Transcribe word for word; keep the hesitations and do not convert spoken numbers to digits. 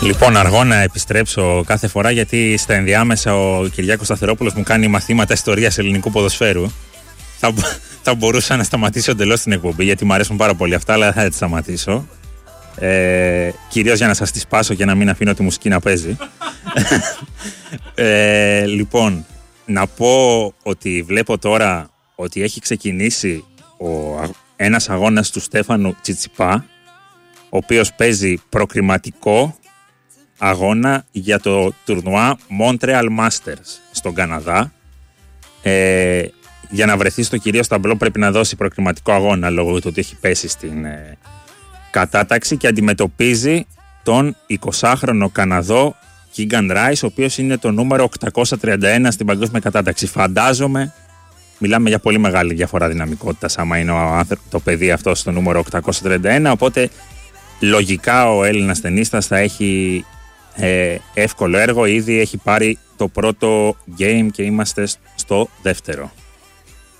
Λοιπόν, αργό να επιστρέψω κάθε φορά, γιατί στα ενδιάμεσα ο Κυριάκος Σταθερόπουλος μου κάνει μαθήματα ιστορίας ελληνικού ποδοσφαίρου. Θα, θα μπορούσα να σταματήσω εντελώς την εκπομπή, γιατί μου αρέσουν πάρα πολύ αυτά, αλλά θα τη σταματήσω. Ε, κυρίως για να σας τη σπάσω και να μην αφήνω τη μουσική να παίζει. ε, λοιπόν, να πω ότι βλέπω τώρα ότι έχει ξεκινήσει ο, ένας αγώνας του Στέφανου Τσιτσιπά, ο οποίος παίζει προκριματικό αγώνα για το τουρνουά Montreal Masters στον Καναδά. Ε, για να βρεθεί στο κυρίως ταμπλό πρέπει να δώσει προκριματικό αγώνα, λόγω του ότι έχει πέσει στην ε, κατάταξη, και αντιμετωπίζει τον εικοσάχρονο Καναδό Keegan Rice, ο οποίος είναι το νούμερο οκτακόσια τριάντα ένα στην παγκόσμια κατάταξη. Φαντάζομαι, μιλάμε για πολύ μεγάλη διαφορά δυναμικότητας άμα είναι ο, το παιδί αυτό στο νούμερο οκτακόσια τριάντα ένα, οπότε λογικά ο Έλληνας τενίστας θα έχει ε, εύκολο έργο. Ήδη έχει πάρει το πρώτο game και είμαστε στο δεύτερο.